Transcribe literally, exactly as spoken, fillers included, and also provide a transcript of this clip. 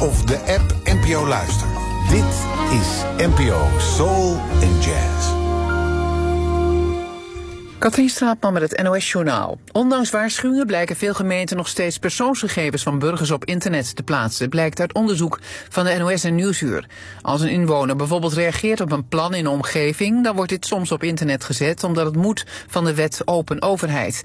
of de app N P O Luister. Dit is N P O Soul and Jazz. Katrien Straatman met het N O S-journaal. Ondanks waarschuwingen blijken veel gemeenten nog steeds persoonsgegevens van burgers op internet te plaatsen, blijkt uit onderzoek van de N O S en Nieuwsuur. Als een inwoner bijvoorbeeld reageert op een plan in een omgeving, dan wordt dit soms op internet gezet omdat het moet van de wet Open Overheid.